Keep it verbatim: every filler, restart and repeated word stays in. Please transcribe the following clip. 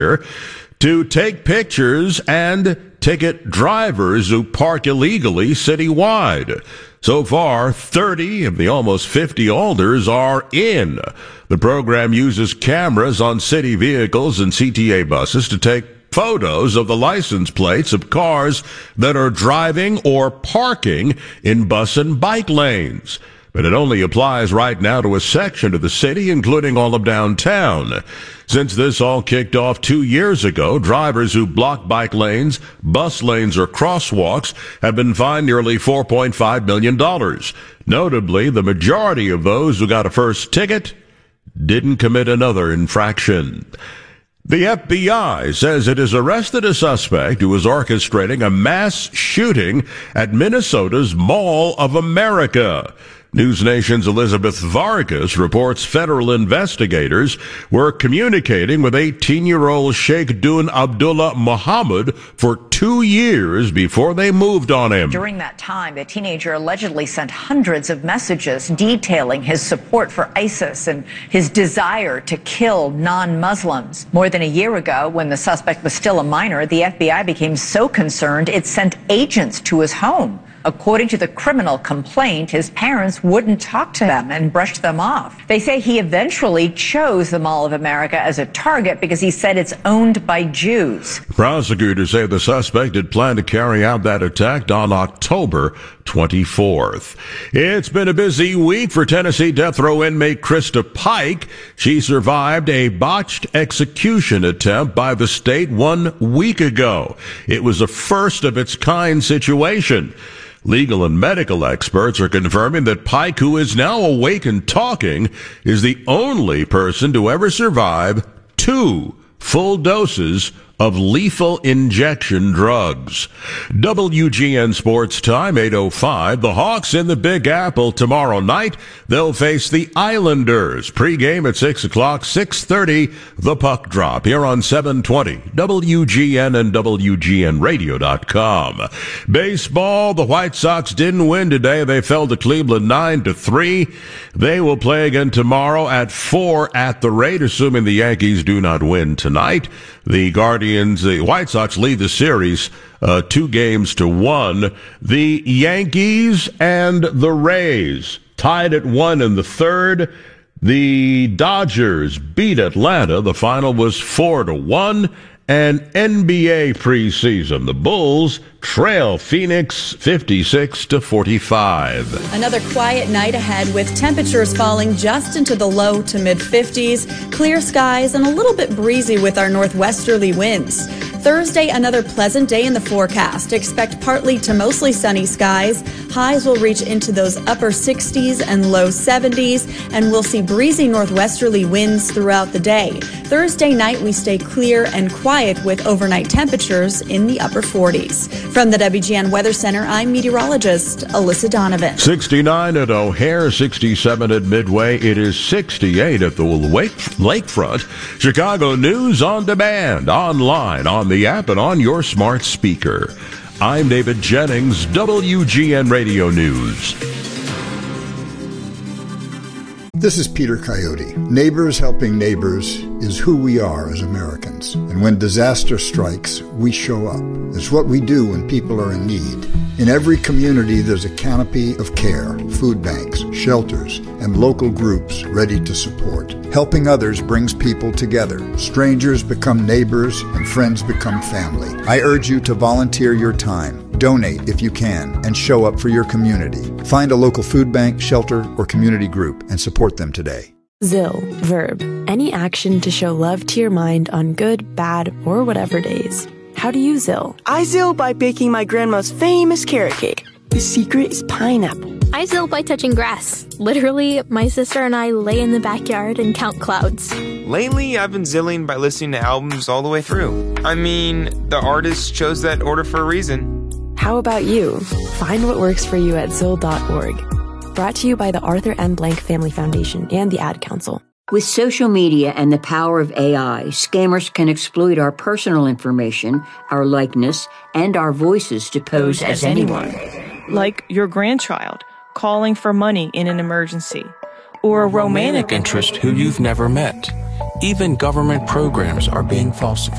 to take pictures and ticket drivers who park illegally citywide. So far, thirty of the almost fifty alders are in. The program uses cameras on city vehicles and C T A buses to take photos of the license plates of cars that are driving or parking in bus and bike lanes. But it only applies right now to a section of the city, including all of downtown. Since this all kicked off two years ago, drivers who block bike lanes, bus lanes, or crosswalks have been fined nearly four point five million dollars. Notably, the majority of those who got a first ticket didn't commit another infraction. The F B I says it has arrested a suspect who was orchestrating a mass shooting at Minnesota's Mall of America. News Nation's Elizabeth Vargas reports federal investigators were communicating with eighteen-year-old Sheikh Dun Abdullah Muhammad for two years before they moved on him. During that time, the teenager allegedly sent hundreds of messages detailing his support for ISIS and his desire to kill non-Muslims. More than a year ago, when the suspect was still a minor, the F B I became so concerned it sent agents to his home. According to the criminal complaint, his parents wouldn't talk to them and brushed them off. They say he eventually chose the Mall of America as a target because he said it's owned by Jews. Prosecutors say the suspect had planned to carry out that attack on October twenty-fourth. It's been a busy week for Tennessee death row inmate Krista Pike. She survived a botched execution attempt by the state one week ago. It was a first of its kind situation. Legal and medical experts are confirming that Pike, who is now awake and talking, is the only person to ever survive two full doses of lethal injection drugs. W G N Sports Time, eight oh five. The Hawks in the Big Apple tomorrow night. They'll face the Islanders. Pre-game at six o'clock, six thirty, the puck drop here on seven twenty. W G N and W G N radio dot com. Baseball, the White Sox didn't win today. They fell to Cleveland nine to three. They will play again tomorrow at four at the rate, assuming the Yankees do not win tonight. The Guardians, the White Sox lead the series uh, two games to one. The Yankees and the Rays tied at one in the third. The Dodgers beat Atlanta. The final was four to one. And N B A preseason, the Bulls trail Phoenix fifty-six to forty-five. Another quiet night ahead with temperatures falling just into the low to mid fifties, clear skies and a little bit breezy with our northwesterly winds. Thursday, another pleasant day in the forecast. Expect partly to mostly sunny skies. Highs will reach into those upper sixties and low seventies, and we'll see breezy northwesterly winds throughout the day. Thursday night, we stay clear and quiet with overnight temperatures in the upper forties. From the W G N Weather Center, I'm meteorologist Alyssa Donovan. sixty-nine at O'Hare, sixty-seven at Midway. It is sixty-eight at the Lake, Lakefront. Chicago News on demand, online, on the app, and on your smart speaker. I'm David Jennings, W G N Radio News. This is Peter Coyote. Neighbors helping neighbors is who we are as Americans. And when disaster strikes, we show up. It's what we do when people are in need. In every community, there's a canopy of care, food banks, shelters, and local groups ready to support. Helping others brings people together. Strangers become neighbors, and friends become family. I urge you to volunteer your time. Donate if you can, and show up for your community. Find a local food bank, shelter, or community group, and support them today. Zill, verb, any action to show love to your mind on good, bad, or whatever days. How do you Zill? I Zill by baking my grandma's famous carrot cake. The secret is pineapple. I Zill by touching grass. Literally, my sister and I lay in the backyard and count clouds. Lately, I've been zilling by listening to albums all the way through. I mean, the artist chose that order for a reason. How about you? Find what works for you at zill dot org. Brought to you by the Arthur M. Blank Family Foundation and the Ad Council. With social media and the power of A I, scammers can exploit our personal information, our likeness, and our voices to pose as anyone. Like your grandchild calling for money in an emergency, or a romantic interest who you've never met. Even government programs are being falsified.